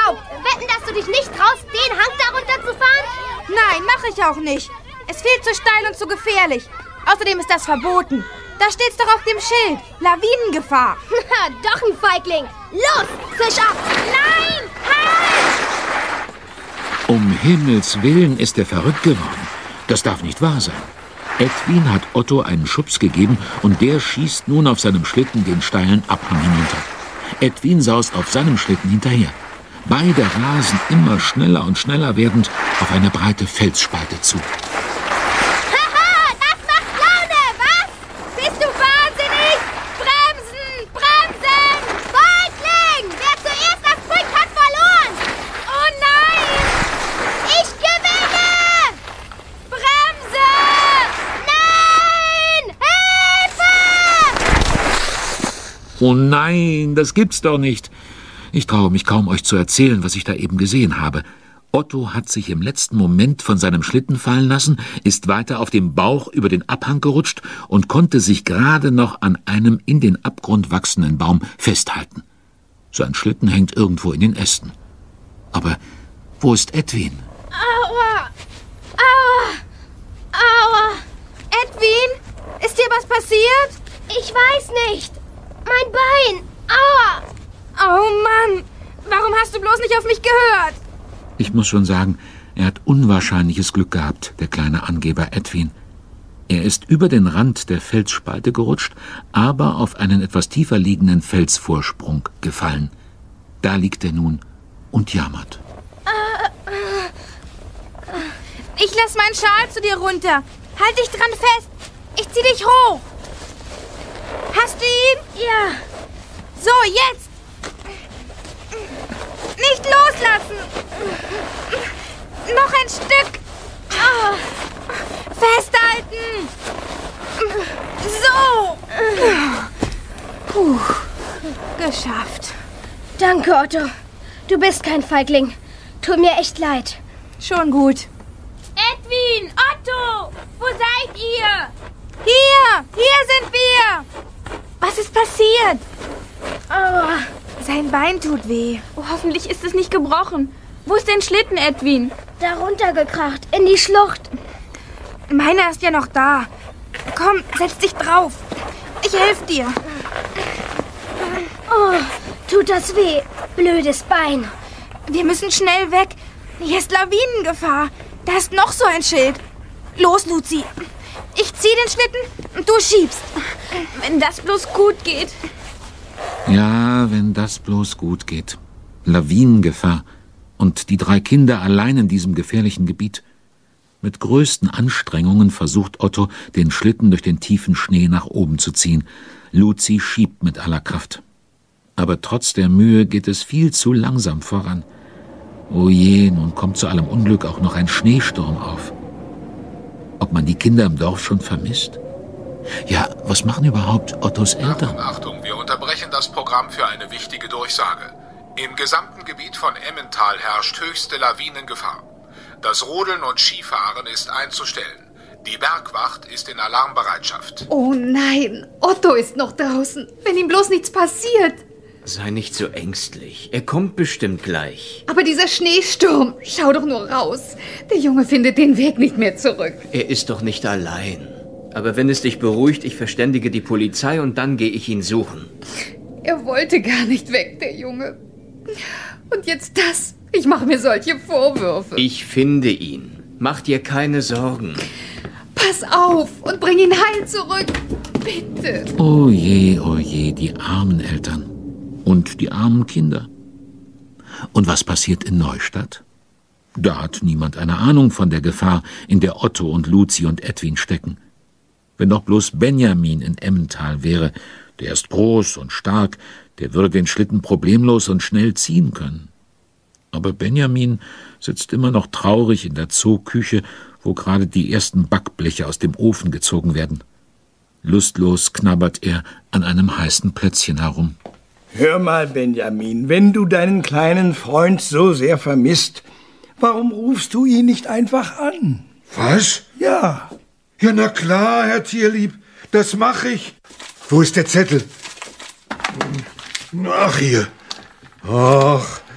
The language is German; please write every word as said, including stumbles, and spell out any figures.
erlaubt. Wetten, dass du dich nicht traust, den Hang da runterzufahren? Nein, mache ich auch nicht. Es viel zu steil und zu gefährlich. Außerdem ist das verboten. Da steht's doch auf dem Schild. Lawinengefahr. Doch ein Feigling. Los, fisch ab. Nein, halt! Um Himmels Willen ist er verrückt geworden. Das darf nicht wahr sein. Edwin hat Otto einen Schubs gegeben und der schießt nun auf seinem Schlitten den steilen Abhang hinunter. Edwin saust auf seinem Schlitten hinterher. Beide rasen immer schneller und schneller werdend auf eine breite Felsspalte zu. Haha, das macht Laune, was? Bist du wahnsinnig? Bremsen, bremsen! Feigling! Wer zuerst abspringt, hat verloren! Oh nein! Ich gewinne! Bremse! Nein! Hilfe! Oh nein, das gibt's doch nicht. Ich traue mich kaum, euch zu erzählen, was ich da eben gesehen habe. Otto hat sich im letzten Moment von seinem Schlitten fallen lassen, ist weiter auf dem Bauch über den Abhang gerutscht und konnte sich gerade noch an einem in den Abgrund wachsenden Baum festhalten. Sein Schlitten hängt irgendwo in den Ästen. Aber wo ist Edwin? Aua! Aua! Aua! Edwin, ist dir was passiert? Ich weiß nicht. Mein Bein! Aua! Oh Mann, warum hast du bloß nicht auf mich gehört? Ich muss schon sagen, er hat unwahrscheinliches Glück gehabt, der kleine Angeber Edwin. Er ist über den Rand der Felsspalte gerutscht, aber auf einen etwas tiefer liegenden Felsvorsprung gefallen. Da liegt er nun und jammert. Ich lass meinen Schal zu dir runter. Halt dich dran fest. Ich zieh dich hoch. Hast du ihn? Ja. So, jetzt. Nicht loslassen. Noch ein Stück. Oh. Festhalten. So. Puh. Geschafft. Danke, Otto. Du bist kein Feigling. Tut mir echt leid. Schon gut. Edwin, Otto, wo seid ihr? Hier, hier sind wir. Was ist passiert? Aua. Sein Bein tut weh. Oh, hoffentlich ist es nicht gebrochen. Wo ist dein Schlitten, Edwin? Da runtergekracht, in die Schlucht. Meiner ist ja noch da. Komm, setz dich drauf. Ich helfe dir. Oh, tut das weh. Blödes Bein. Wir müssen schnell weg. Hier ist Lawinengefahr. Da ist noch so ein Schild. Los, Luzi. Ich zieh den Schlitten und du schiebst. Wenn das bloß gut geht. Ja, wenn das bloß gut geht. Lawinengefahr. Und die drei Kinder allein in diesem gefährlichen Gebiet. Mit größten Anstrengungen versucht Otto, den Schlitten durch den tiefen Schnee nach oben zu ziehen. Luzi schiebt mit aller Kraft. Aber trotz der Mühe geht es viel zu langsam voran. Oh je, nun kommt zu allem Unglück auch noch ein Schneesturm auf. Ob man die Kinder im Dorf schon vermisst? Ja, was machen überhaupt Ottos Eltern? Achtung, Achtung, wir unterbrechen das Programm für eine wichtige Durchsage. Im gesamten Gebiet von Emmental herrscht höchste Lawinengefahr. Das Rodeln und Skifahren ist einzustellen. Die Bergwacht ist in Alarmbereitschaft. Oh nein, Otto ist noch draußen. Wenn ihm bloß nichts passiert. Sei nicht so ängstlich. Er kommt bestimmt gleich. Aber dieser Schneesturm, schau doch nur raus. Der Junge findet den Weg nicht mehr zurück. Er ist doch nicht allein. Aber wenn es dich beruhigt, ich verständige die Polizei und dann gehe ich ihn suchen. Er wollte gar nicht weg, der Junge. Und jetzt das. Ich mache mir solche Vorwürfe. Ich finde ihn. Mach dir keine Sorgen. Pass auf und bring ihn heil zurück. Bitte. Oh je, oh je, die armen Eltern. Und die armen Kinder. Und was passiert in Neustadt? Da hat niemand eine Ahnung von der Gefahr, in der Otto und Luzi und Edwin stecken. Wenn doch bloß Benjamin in Emmental wäre, der ist groß und stark, der würde den Schlitten problemlos und schnell ziehen können. Aber Benjamin sitzt immer noch traurig in der Zooküche, wo gerade die ersten Backbleche aus dem Ofen gezogen werden. Lustlos knabbert er an einem heißen Plätzchen herum. Hör mal, Benjamin, wenn du deinen kleinen Freund so sehr vermisst, warum rufst du ihn nicht einfach an? Was? Ja. Ja, na klar, Herr Tierlieb, das mache ich. Wo ist der Zettel? Ach, hier. Ach,